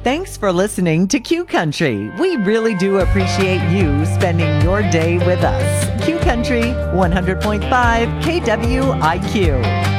Thanks for listening to Q Country. We really do appreciate you spending your day with us. Q Country 100.5 KWIQ.